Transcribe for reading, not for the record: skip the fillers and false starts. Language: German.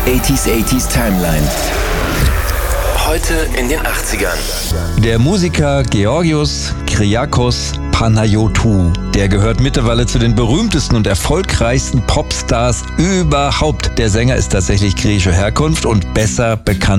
80s Timeline. Heute in den 80ern. Der Musiker Georgios Kyriakos Panayotou, der gehört mittlerweile zu den berühmtesten und erfolgreichsten Popstars überhaupt. Der Sänger ist tatsächlich griechischer Herkunft und besser bekannt